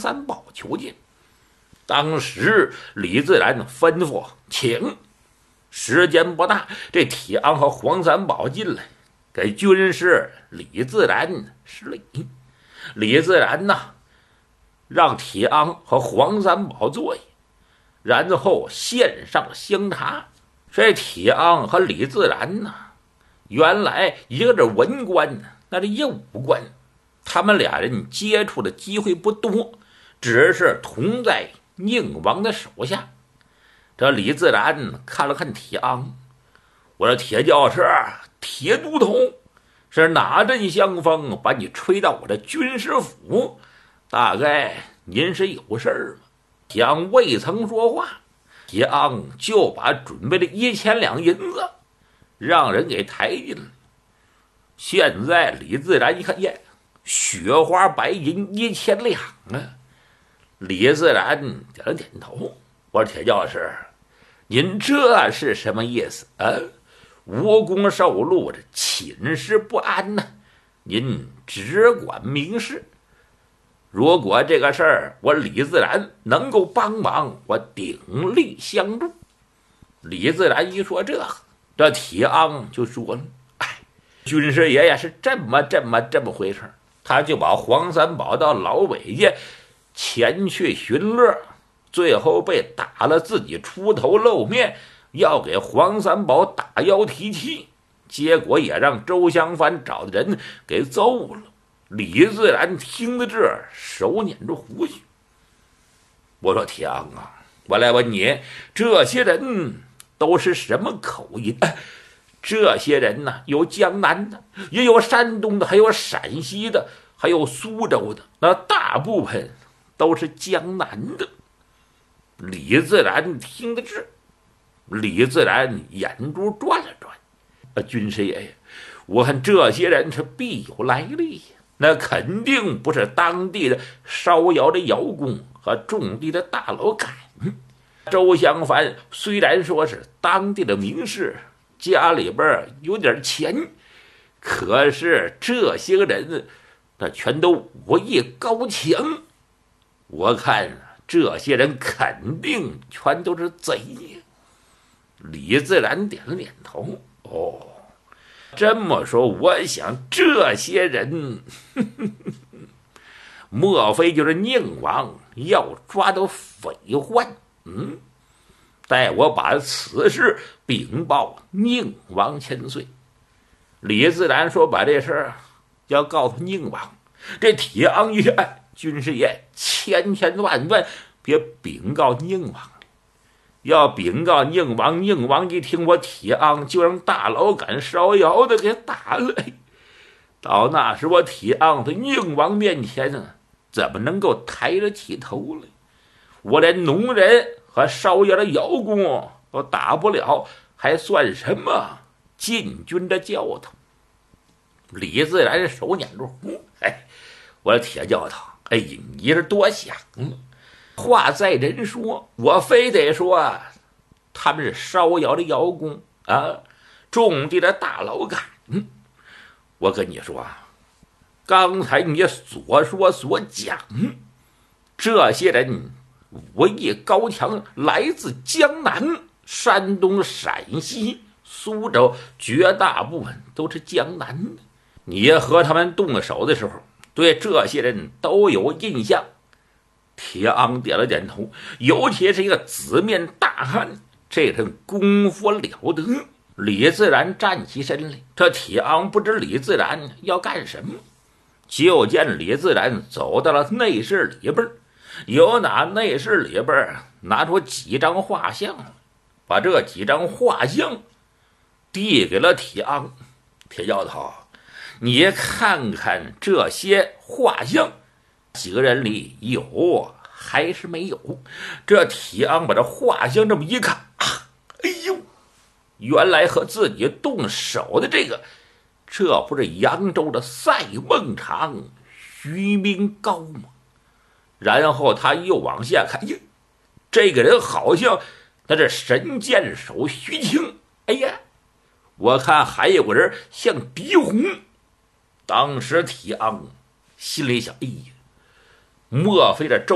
三宝求见。当时李自然吩咐请。时间不大，这铁昂和黄三宝进来，给军师李自然施礼。李自然呐，让铁昂和黄三宝坐下，然后献上香茶。这铁昂和李自然呐，原来一个是文官，那是一武官，他们俩人接触的机会不多，只是同在宁王的手下。这李自然看了看铁昂，我说铁教师、铁都统，是哪阵香风把你吹到我的军师府？大概您是有事儿吗？铁昂未曾说话，铁昂就把准备的1000两银子让人给抬进来。现在李自然一看，耶，雪花白银1000两啊！李自然点了点头，我说铁教师，您这是什么意思啊？无功受禄，这寝食不安呢。您只管明示，如果这个事儿我李自然能够帮忙，我鼎力相助。李自然一说这铁昂就说了：“哎，军师爷爷是这么回事。”他就把黄三宝到老北家前去寻乐。最后被打了，自己出头露面，要给黄三宝打腰提气，结果也让周香帆找的人给揍了。李自然听得这，手捻着胡须。我说铁昂啊，我来问你，这些人都是什么口音？这些人呢，有江南的，也有山东的，还有陕西的，还有苏州的，那大部分都是江南的。李自然听得这，李自然眼珠转了转。军师爷爷，我看这些人是必有来历，那肯定不是当地的烧窑的窑工和种地的大老杆。周香帆虽然说是当地的名士，家里边有点钱，可是这些个人那全都武艺高强，我看这些人肯定全都是贼呀。李自然点了点头。哦，这么说，我想这些人莫非就是宁王要抓到匪患？待我把此事禀报宁王千岁。李自然说把这事要告诉宁王。这铁昂一看，军师爷千万别禀告宁王，要禀告宁王，宁王一听我铁昂就让大老杆烧窑的给打了。到那时我铁昂在宁王面前呢，怎么能够抬得起头来？我连农人和烧窑的窑工都打不了，还算什么禁军的教头？李自然手捻住胡，我说铁教头，你是多想了。话在人说，我非得说他们是烧窑的窑工啊，种地的大老杆。我跟你说，刚才你所说所讲，这些人武艺高强，来自江南、山东、陕西、苏州，绝大部分都是江南的。你和他们动手的时候，对这些人都有印象。铁昂点了点头，尤其是一个紫面大汉，这人功夫了得。李自然站起身来，这铁昂不知李自然要干什么，就见李自然走到了内室里边，由内室里边拿出几张画像，把这几张画像递给了铁昂。铁教头，你看看这些画像，几个人里有还是没有？这铁昂把这画像这么一看，原来和自己动手的这不是扬州的赛孟尝、徐明高吗？然后他又往下看，这个人好像那是神箭手徐青。我看还有个人像狄红。当时铁昂心里想，莫非这周